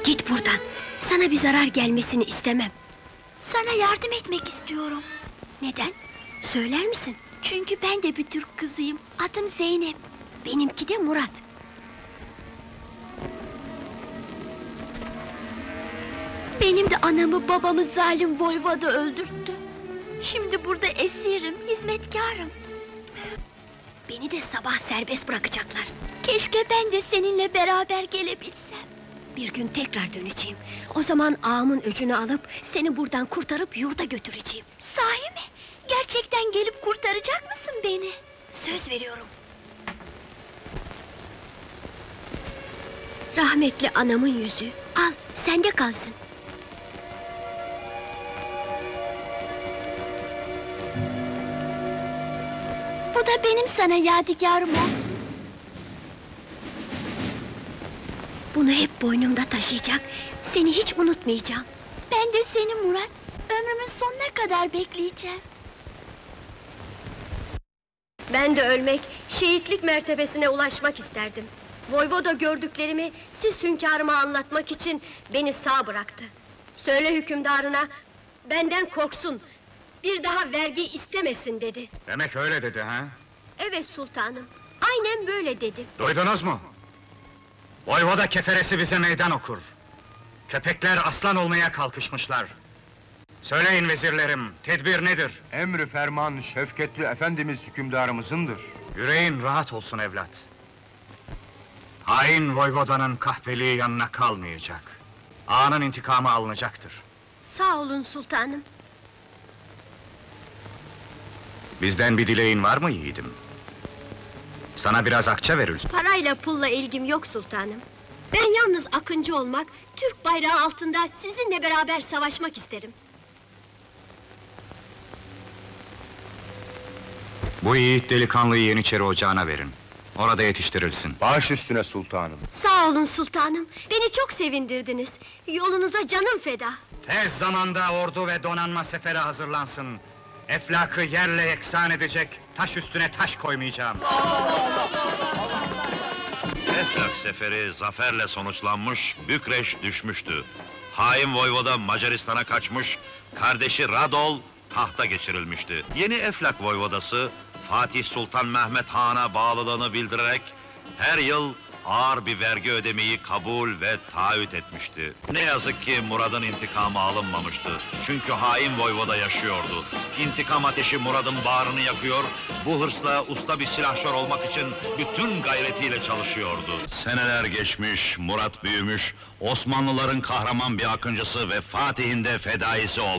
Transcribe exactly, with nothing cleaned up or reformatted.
Git buradan. Sana bir zarar gelmesini istemem. Sana yardım etmek istiyorum. Neden? Söyler misin? Çünkü ben de bir Türk kızıyım. Adım Zeynep. Benimki de Murat. Benim de anamı babamı zalim voyvoda öldürttü. Şimdi burada esirim, hizmetkarım. Beni de sabah serbest bırakacaklar. Keşke ben de seninle beraber gelebilsem. Bir gün tekrar döneceğim. O zaman ağamın öcünü alıp seni buradan kurtarıp yurda götüreceğim. Sahi mi? Gerçekten gelip kurtaracak mısın beni? Söz veriyorum. Rahmetli anamın yüzüğü. Al, sende kalsın. Bu da benim sana yadigarım olsun. Bunu hep boynumda taşıyacak, seni hiç unutmayacağım. Ben de seni Murat, ömrümün sonuna kadar bekleyeceğim. Ben de ölmek, şehitlik mertebesine ulaşmak isterdim. Voyvoda gördüklerimi siz hünkârıma anlatmak için beni sağ bıraktı. Söyle hükümdarına, benden korksun, bir daha vergi istemesin dedi. Demek öyle dedi ha? Evet sultanım, aynen böyle dedi. Duydunuz mu? Voyvoda keferesi bize meydan okur. Köpekler aslan olmaya kalkışmışlar. Söyleyin vezirlerim, tedbir nedir? Emri ferman şefketli efendimiz hükümdarımızındır. Yüreğin rahat olsun evlat. Hain voyvodanın kahpeliği yanına kalmayacak. Ağanın intikamı alınacaktır. Sağ olun sultanım. Bizden bir dileğin var mı yiğidim? Sana biraz akça veririz. Parayla pulla ilgim yok sultanım. Ben yalnız akıncı olmak, Türk bayrağı altında sizinle beraber savaşmak isterim. Bu yiğit delikanlıyı Yeniçeri Ocağı'na verin. Orada yetiştirilsin. Baş üstüne sultanım. Sağ olun sultanım, beni çok sevindirdiniz. Yolunuza canım feda. Tez zamanda ordu ve donanma sefere hazırlansın. Eflakı yerle yeksan edecek, taş üstüne taş koymayacağım. Eflak seferi zaferle sonuçlanmış, Bükreş düşmüştü. Hain voyvoda Macaristan'a kaçmış, kardeşi Radol tahta geçirilmişti. Yeni Eflak voyvodası, Fatih Sultan Mehmet Han'a bağlılığını bildirerek her yıl ağır bir vergi ödemeyi kabul ve taahhüt etmişti. Ne yazık ki Murad'ın intikamı alınmamıştı. Çünkü hain voyvoda yaşıyordu. İntikam ateşi Murad'ın bağrını yakıyor, bu hırsla usta bir silahşör olmak için bütün gayretiyle çalışıyordu. Seneler geçmiş, Murat büyümüş, Osmanlıların kahraman bir akıncısı ve Fatih'in de fedaisi olmuş.